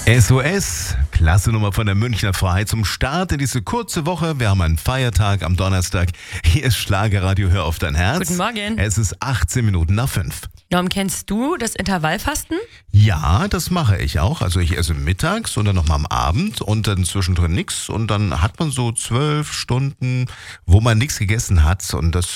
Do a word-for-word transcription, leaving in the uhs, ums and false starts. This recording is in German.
S O S, klasse Nummer von der Münchner Freiheit zum Start in diese kurze Woche. Wir haben einen Feiertag am Donnerstag. Hier ist Schlagerradio, hör auf dein Herz. Guten Morgen. Es ist achtzehn Minuten nach fünf. Norm, kennst du das Intervallfasten? Ja, das mache ich auch. Also ich esse mittags und dann nochmal am Abend und dann zwischendrin nichts. Und dann hat man so zwölf Stunden, wo man nichts gegessen hat. Und das